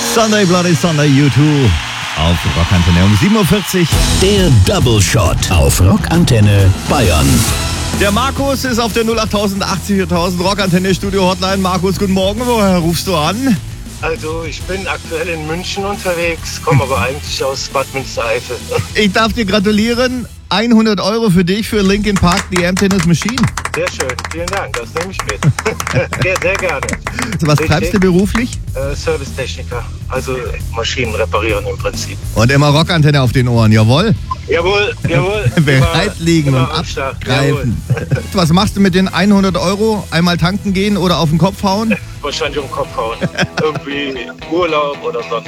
Sunday Bloody Sunday U2 auf Rockantenne um 7.40 Uhr. Der Double Shot auf Rockantenne Bayern. Der Markus ist auf der 08000 80 4000 Rockantenne Studio Hotline. Markus, guten Morgen. Woher rufst du an? Also ich bin aktuell in München unterwegs, komme aber eigentlich aus Bad Münstereifel. Ich darf dir gratulieren. 100 € für dich für Linkin Park, die Emptiness Machine. Sehr schön, vielen Dank, das nehme ich mit. Sehr, sehr gerne. Was treibst du beruflich? Servicetechniker, also Maschinen reparieren im Prinzip. Und immer Rockantenne auf den Ohren, jawohl. Jawohl, jawohl. Bereit liegen immer und am Start. abgreifen. Was machst du mit den 100 €? Einmal tanken gehen oder auf den Kopf hauen? Wahrscheinlich um den Kopf hauen. Irgendwie Urlaub oder sonst